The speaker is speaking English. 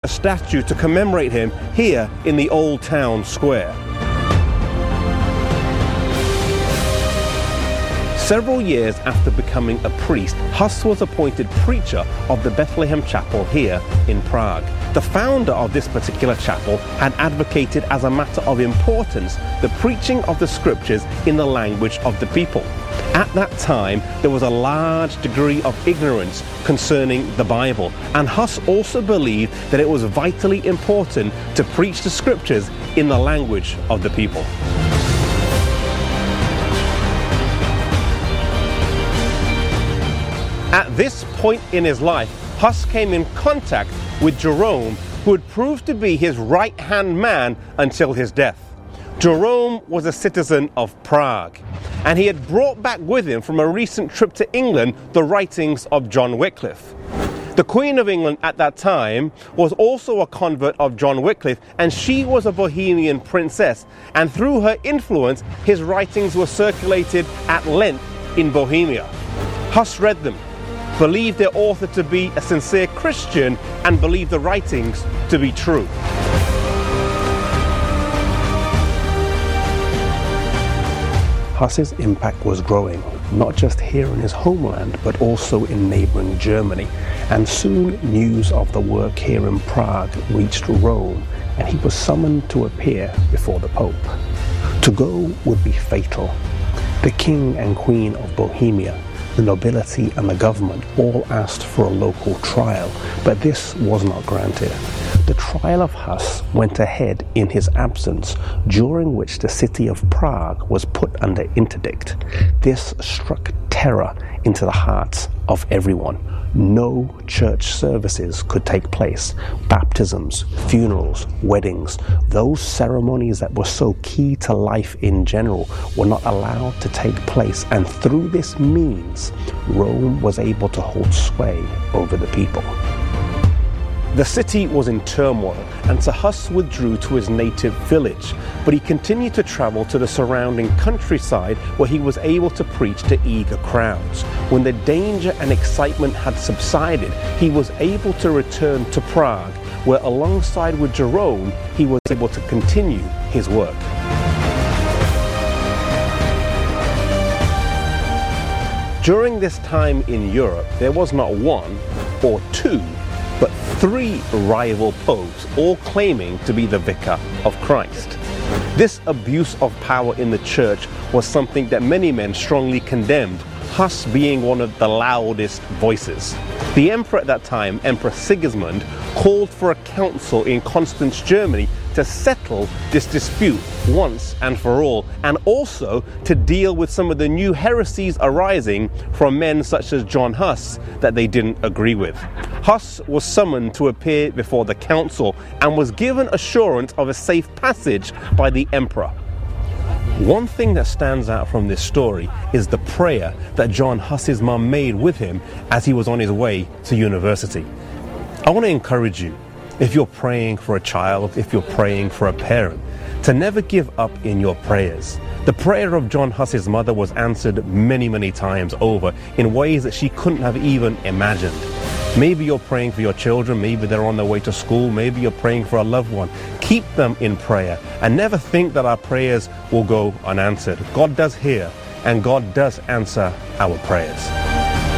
a statue to commemorate him here in the Old Town Square. Several years after becoming a priest, Huss was appointed preacher of the Bethlehem Chapel here in Prague. The founder of this particular chapel had advocated as a matter of importance the preaching of the scriptures in the language of the people. At that time, there was a large degree of ignorance concerning the Bible, and Huss also believed that it was vitally important to preach the scriptures in the language of the people. At this point in his life, Huss came in contact with Jerome, who would prove to be his right-hand man until his death. Jerome was a citizen of Prague, and he had brought back with him from a recent trip to England the writings of John Wycliffe. The Queen of England at that time was also a convert of John Wycliffe, and she was a Bohemian princess, and through her influence his writings were circulated at length in Bohemia. Huss read them, believed their author to be a sincere Christian, and believed the writings to be true. Huss's impact was growing, not just here in his homeland, but also in neighboring Germany. And soon news of the work here in Prague reached Rome, and he was summoned to appear before the Pope. To go would be fatal. The King and Queen of Bohemia, the nobility and the government all asked for a local trial, but this was not granted. The trial of Huss went ahead in his absence, during which the city of Prague was put under interdict. This struck terror into the hearts of everyone. No church services could take place. Baptisms, funerals, weddings, those ceremonies that were so key to life in general were not allowed to take place, and through this means, Rome was able to hold sway over the people. The city was in turmoil, and so Huss withdrew to his native village, but he continued to travel to the surrounding countryside where he was able to preach to eager crowds. When the danger and excitement had subsided, he was able to return to Prague, where alongside with Jerome, he was able to continue his work. During this time in Europe, there was not one or two, but three rival popes, all claiming to be the vicar of Christ. This abuse of power in the church was something that many men strongly condemned, Huss being one of the loudest voices. The emperor at that time, Emperor Sigismund, called for a council in Constance, Germany, to settle this dispute once and for all, and also to deal with some of the new heresies arising from men such as John Huss that they didn't agree with. Huss was summoned to appear before the council and was given assurance of a safe passage by the emperor. One thing that stands out from this story is the prayer that John Huss's mum made with him as he was on his way to university. I want to encourage you, if you're praying for a child, if you're praying for a parent, to never give up in your prayers. The prayer of John Huss's mother was answered many, many times over in ways that she couldn't have even imagined. Maybe you're praying for your children, maybe they're on their way to school, maybe you're praying for a loved one. Keep them in prayer and never think that our prayers will go unanswered. God does hear and God does answer our prayers.